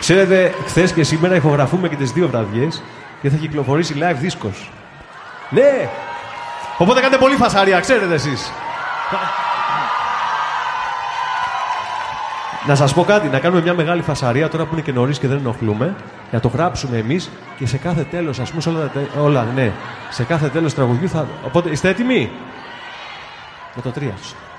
Ξέρετε, χθες και σήμερα ηχογραφούμε και τις δύο βραδιές και θα κυκλοφορήσει live δίσκος. Ναι! Οπότε κάντε πολύ φασαρία, ξέρετε εσείς. Να σας πω κάτι, να κάνουμε μια μεγάλη φασαρία τώρα που είναι και νωρίς και δεν ενοχλούμε, να το γράψουμε εμείς και σε κάθε τέλος, ας πούμε, σε όλα, ναι, σε κάθε τέλος τραγουδιού θα... Οπότε, είστε έτοιμοι? Με το 3.